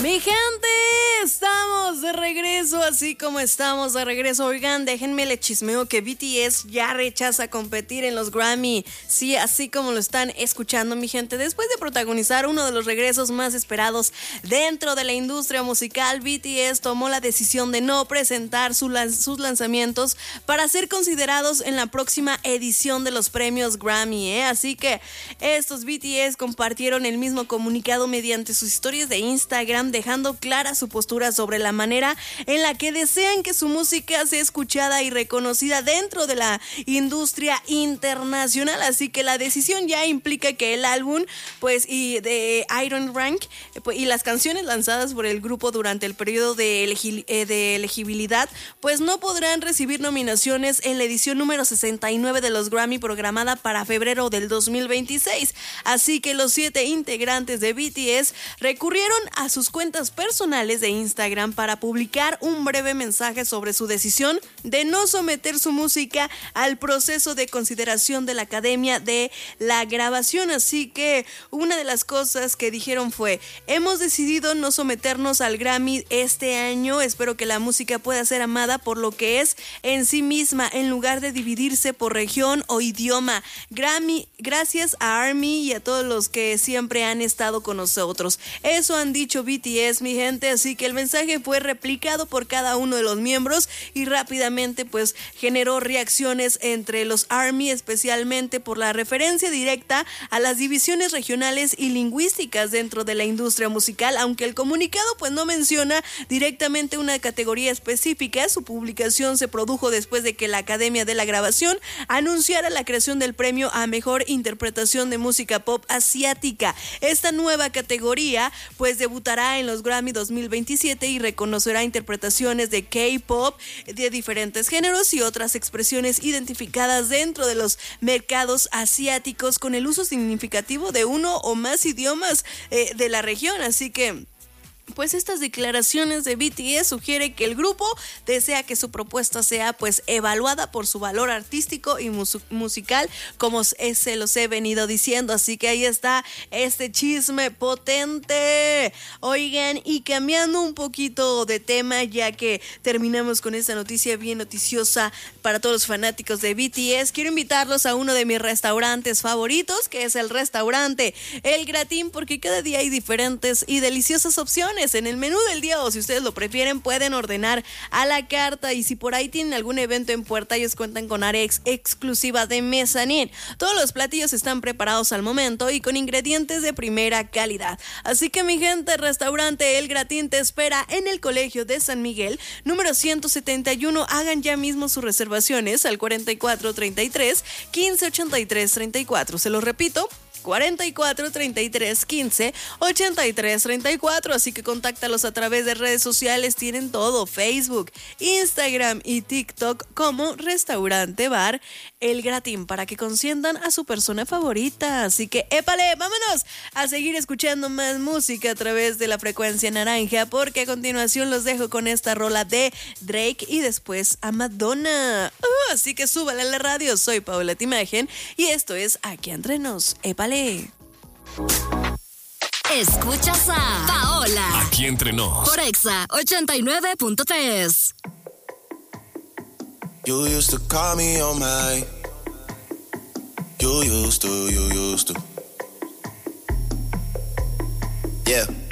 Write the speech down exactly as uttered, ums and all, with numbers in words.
Mi gente, estamos de regreso, así como estamos de regreso. Oigan, déjenme le chismeo que B T S ya rechaza competir en los Grammy. Sí, así como lo están escuchando, mi gente. Después de protagonizar uno de los regresos más esperados dentro de la industria musical, B T S tomó la decisión de no presentar su lan- sus lanzamientos para ser considerados en la próxima edición de los premios Grammy, ¿eh? Así que estos B T S compartieron el mismo comunicado mediante sus historias de Instagram, dejando clara su postura sobre la manera en la que desean que su música sea escuchada y reconocida dentro de la industria internacional. Así que la decisión ya implica que el álbum, pues, y de Iron Rank pues, y las canciones lanzadas por el grupo durante el periodo de, elegi- eh, de elegibilidad, pues no podrán recibir nominaciones en la edición número sesenta y nueve de los Grammy, programada para febrero del dos mil veintiséis. Así que los siete integrantes de B T S recurrieron a sus cuentas personales de Instagram para publicar un breve mensaje sobre su decisión de no someter su música al proceso de consideración de la Academia de la Grabación. Así que una de las cosas que dijeron fue: hemos decidido no someternos al Grammy este año, espero que la música pueda ser amada por lo que es en sí misma, en lugar de dividirse por región o idioma. Grammy, gracias a ARMY y a todos los que siempre han estado con nosotros. Eso han dicho B T S, mi gente, así que el mensaje fue replicado por cada uno de los miembros y rápidamente pues generó reacciones entre los ARMY, especialmente por la referencia directa a las divisiones regionales y lingüísticas dentro de la industria musical. Aunque el comunicado pues no menciona directamente una categoría específica, su publicación se produjo después de que la Academia de la Grabación anunciara la creación del premio a mejor interpretación de música pop asiática. Esta nueva categoría pues debutará en los Grammy dos mil veintisiete y reconocerá interpretaciones de K-pop de diferentes géneros y otras expresiones identificadas dentro de los mercados asiáticos con el uso significativo de uno o más idiomas eh, de la región. Así que pues estas declaraciones de B T S sugieren que el grupo desea que su propuesta sea pues evaluada por su valor artístico y mus- musical, como se los he venido diciendo. Así que ahí está este chisme potente. Oigan, y cambiando un poquito de tema, ya que terminamos con esta noticia bien noticiosa para todos los fanáticos de B T S, quiero invitarlos a uno de mis restaurantes favoritos, que es el restaurante El Gratín, porque cada día hay diferentes y deliciosas opciones en el menú del día, o si ustedes lo prefieren pueden ordenar a la carta. Y si por ahí tienen algún evento en puerta, ellos cuentan con área ex- exclusiva de mezzanine. Todos los platillos están preparados al momento y con ingredientes de primera calidad. Así que mi gente, restaurante El Gratín te espera en el Colegio de San Miguel, número ciento setenta y uno. Hagan ya mismo sus reservaciones al cuarenta y cuatro treinta y tres quince ochenta y tres treinta y cuatro. Se los repito, cuarenta y cuatro treinta y tres quince ochenta y tres treinta y cuatro. Así que contáctalos a través de redes sociales, tienen todo: Facebook, Instagram y TikTok como Restaurante Bar El Gratín, para que consientan a su persona favorita. Así que épale, vámonos a seguir escuchando más música a través de la frecuencia naranja, porque a continuación los dejo con esta rola de Drake y después a Madonna. Uh, así que súbale a la radio. Soy Paola Timagen y esto es Aquí Entre Nos. Épale. Escuchas a Paola Aquí Entre Nos por Exa ochenta y nueve punto tres. You used to call me on my You used to, you used to Yeah